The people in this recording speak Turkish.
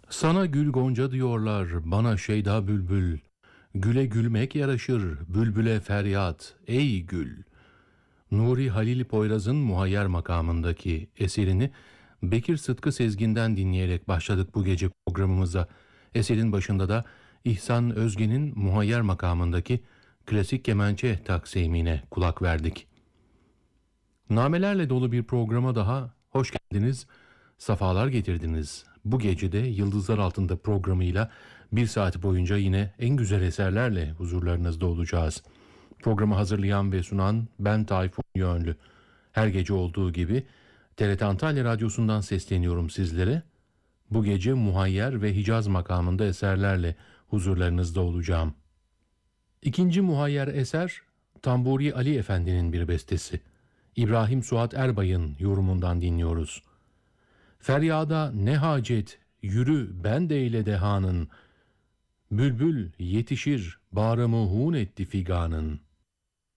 Sana gül gonca diyorlar, bana şeyda bülbül. Güle gülmek yaraşır, bülbüle feryat, ey gül. Nuri Halil Poyraz'ın Muhayyer makamındaki eserini Bekir Sıtkı Sezgin'den dinleyerek başladık bu gece programımıza. Eserin başında da İhsan Özgen'in Muhayyer makamındaki klasik kemençe taksimine kulak verdik. Namelerle dolu bir programa daha hoş geldiniz, safalar getirdiniz. Bu gece de Yıldızlar Altında programıyla bir saat boyunca yine en güzel eserlerle huzurlarınızda olacağız. Programı hazırlayan ve sunan ben Tayfun Yönlü. Her gece olduğu gibi TRT Antalya Radyosu'ndan sesleniyorum sizlere. Bu gece Muhayyer ve Hicaz makamında eserlerle huzurlarınızda olacağım. İkinci muhayyer eser Tamburi Ali Efendi'nin bir bestesi. İbrahim Suat Erbay'ın yorumundan dinliyoruz. Feryada ne hacet, yürü ben de eyle dehanın. Bülbül yetişir, bağrımı hun etti figanın.